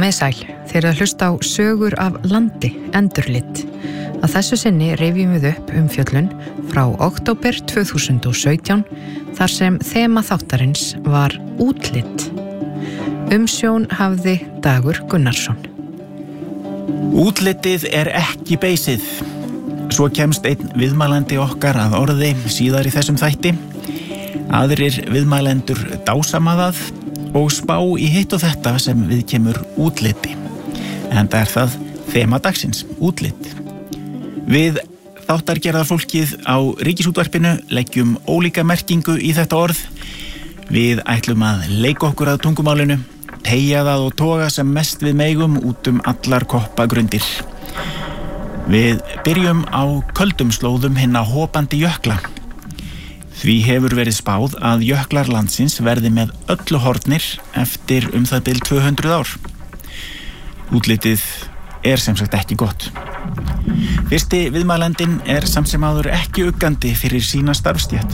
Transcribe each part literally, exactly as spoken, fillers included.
Komið sæl, þeir eru að hlusta á sögur af landi, endurlit. Að þessu sinni rifjum við upp um fjöllun frá október tvö þúsund og sautján þar sem þema þáttarins var útlit. Umsjón hafði Dagur Gunnarsson. Útlitið er ekki beysið. Svo kemst einn viðmælandi okkar að orði síðar í þessum þætti. Aðrir viðmælendur dásama það og spá í hitt og þetta sem við kemur útliti. Enda er það þema dagsins, útlit. Við þáttargerðarfólkið á Ríkisútvarpinu leggjum ólíka merkingu í þetta orð. Við ætlum að leika okkur að tungumálinu, teygja það og toga sem mest við megum út um allar koppagrundir. Við byrjum á köldum slóðum hinna hopandi jökla. Því hefur verið spáð að jöklar landsins verði með öllu hornir eftir um það bil tvö hundruð ár. Útlitið er sem sagt ekki gott. Fyrsti viðmælendinn er samt sem áður ekki uggandi fyrir sína starfstétt.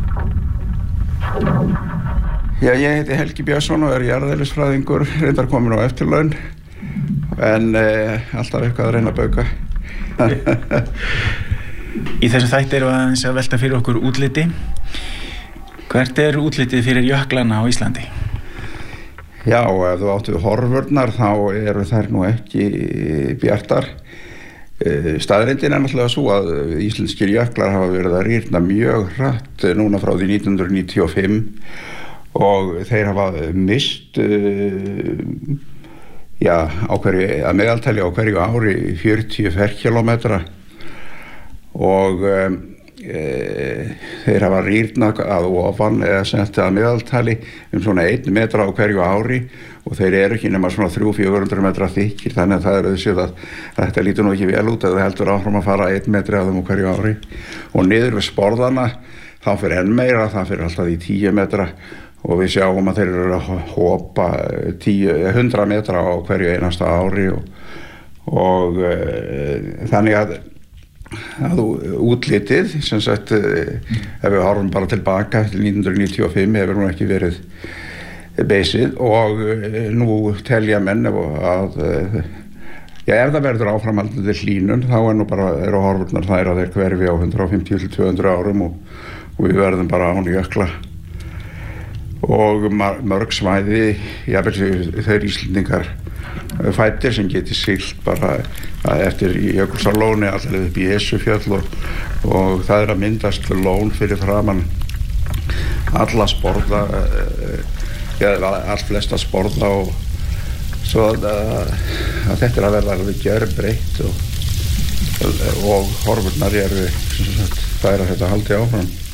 Já, ég heiti Helgi Björnsson og er jarðeðlisfræðingur, reyndar komin á eftirlaun, en eh, alltaf eitthvað að reyna að bauka. Í þessum þætti erum við aðeins að velta fyrir okkur útliti. Hvert er útlitið fyrir jöklana á Íslandi? Já, ef þú áttu horfurnar þá eru þær nú ekki bjartar. Staðreyndin er náttúrulega svo að íslenskir jöklar hafa verið að rýrna mjög hratt núna frá því nítján hundruð níutíu og fimm og þeir hafa mist já, á hverju, að meðaltali á hverju ári fjörutíu ferkílómetra og um, e, þeir hafa rýrnað að ofan eða sett að meðaltali um svona einn metra á hverju ári og þeir eru ekki nema svona þrjú til fjögur hundruð metra þykkir, þannig að það er auðvitað að, að þetta lítur nú ekki vel út að það heldur áfram að fara einn metri á þeim á hverju ári og niður við sporðana þá fyrir enn meira, það fyrir alltaf í tíu metra og við sjáum að þeir eru að hopa hundrað metra á hverju einasta ári og, og e, þannig að að útlitið sem sagt ef við horfum bara tilbaka til nítján hundruð níutíu og fimm hefur nú ekki verið beysið og nú telja menn að já, ef það verður áframhaldandi hlýnun þá er nú bara eru horfurnar þær að þeir hverfi á hundrað fimmtíu til tvö hundruð árum og, og við verðum bara án jökla og mörg svæði jafnvel þeir Íslendingar fættir sem geti siglt bara eftir Jökulsárlóni allir upp í Esjufjöll og, og það er að myndast lón fyrir framan alla sporða eða allt flesta sporða og svo að, að þetta er að verða alveg gjörbreytt og, og horfurnar eru það er að þetta haldi áfram.